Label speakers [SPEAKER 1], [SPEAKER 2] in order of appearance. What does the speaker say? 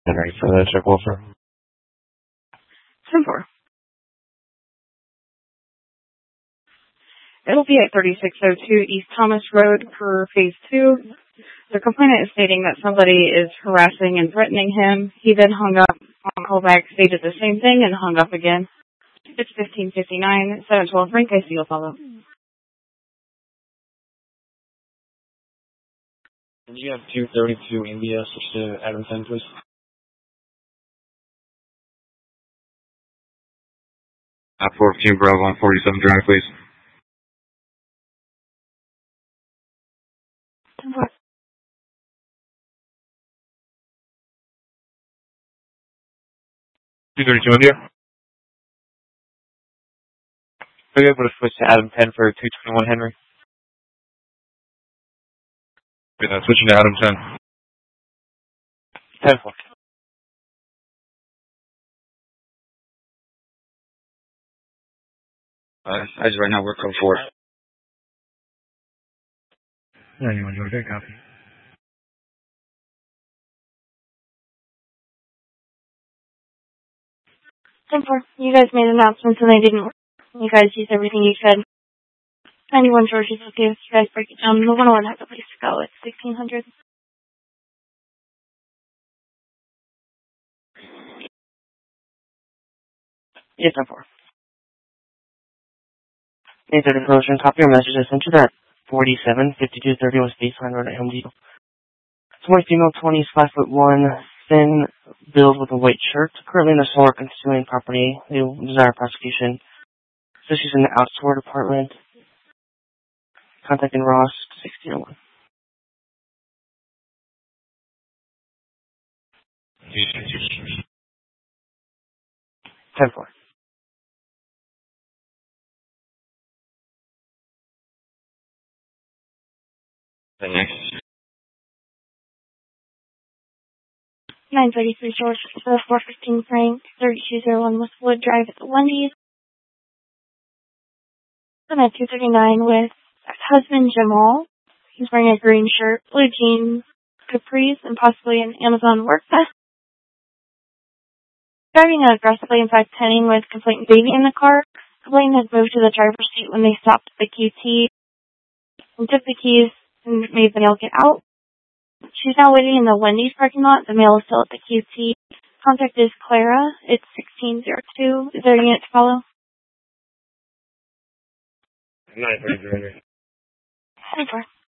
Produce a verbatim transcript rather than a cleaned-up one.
[SPEAKER 1] Henry for the check Wolfer.
[SPEAKER 2] ten four. It'll be at thirty-six oh two East Thomas Road for Phase two. The complainant is stating that somebody is harassing and threatening him. He then hung up on callback, stated the same thing, and hung up again. It's fifteen fifty-nine, seven twelve Frank. I see you'll follow.
[SPEAKER 1] Can you have two thirty-two India switch to Adam ten, please? Uh, fourteen Bravo on forty-seven Drive, please.
[SPEAKER 2] ten four.
[SPEAKER 1] two thirty-two India. Are you able to switch to Adam ten for two twenty-one Henry? Yeah, switching to Adam ten. ten four. Uh, I just right now work on four. ninety-one Georgia, copy.
[SPEAKER 2] ten four. You guys made announcements and they didn't work. You guys used everything you said. ninety-one Georgia's okay. You guys break it down. The one oh one has a place to go. It's sixteen hundred.
[SPEAKER 3] Yes, ten four. eight thirty Promotion. Copy your message. I sent you that forty-seven fifty-two thirty West Baseline Road at Home Depot. It's a white female, twenty, five foot one, thin build with a white shirt. Currently in the solar concealing property. They desire prosecution. So she's in the outdoor department. Contacting Ross sixteen oh one. ten four.
[SPEAKER 1] The next.
[SPEAKER 2] nine thirty-three George, four fifteen Frank, thirty-two oh one Westwood Drive at the Wendy's. I'm at two thirty-nine with ex-husband Jamal. He's wearing a green shirt, blue jeans, capris, and possibly an Amazon work vest. Driving aggressively and five tenning with complainant baby in the car. Complainant has moved to the driver's seat when they stopped at the Q T and took the keys and made the male get out. She's now waiting in the Wendy's parking lot. The male is still at the Q T. Contact is Clara. It's sixteen oh two. Is there a unit to follow?
[SPEAKER 1] nine thirty-three.
[SPEAKER 2] ten four.